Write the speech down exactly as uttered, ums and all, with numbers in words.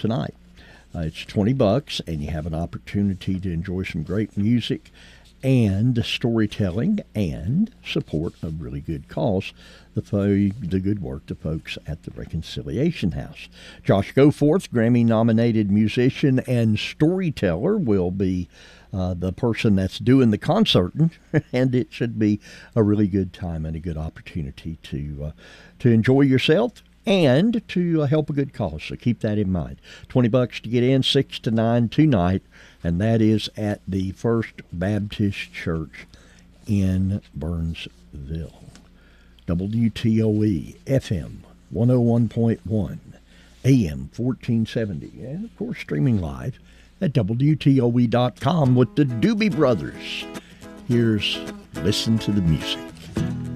tonight. Uh, it's twenty bucks, and you have an opportunity to enjoy some great music and storytelling and support a really good cause, the fo- the good work the folks at the Reconciliation House. Josh Goforth, Grammy-nominated musician and storyteller, will be uh, the person that's doing the concerting, and it should be a really good time and a good opportunity to uh, to enjoy yourself and to uh, help a good cause. So keep that in mind. twenty bucks to get in, six to nine tonight, and that is at the First Baptist Church in Burnsville. W T O E F M one oh one point one, A M fourteen seventy, and of course streaming live at W T O E dot com with the Doobie Brothers. Here's Listen to the Music.